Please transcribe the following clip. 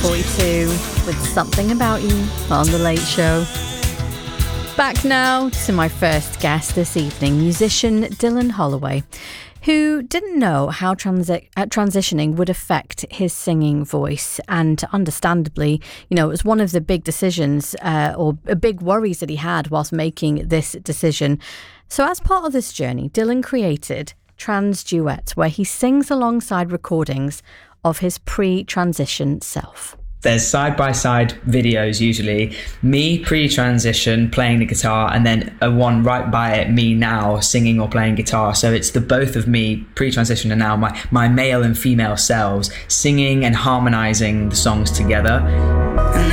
42 with Something About You on The Late Show. Back now to my first guest this evening, musician Dylan Holloway, who didn't know how transitioning would affect his singing voice. And understandably, it was one of the big decisions or big worries that he had whilst making this decision. So as part of this journey, Dylan created Trans Duet, where he sings alongside recordings of his pre-transition self. There's side-by-side videos, usually me pre-transition playing the guitar, and then a one right by it, me now singing or playing guitar. So it's the both of me pre-transition and now my male and female selves singing and harmonizing the songs together.